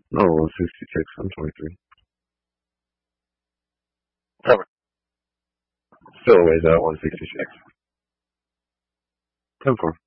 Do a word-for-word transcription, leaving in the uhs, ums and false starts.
No, one sixty-six. I'm twenty-three. Cover. Still a ways out, one sixty-six. ten four.